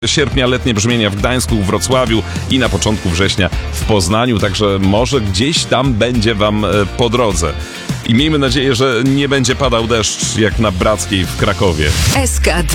sierpnia letnie brzmienia w Gdańsku, Wrocławiu i na początku września w Poznaniu, także może gdzieś tam będzie wam po drodze. I miejmy nadzieję, że nie będzie padał deszcz jak na Brackiej w Krakowie. SK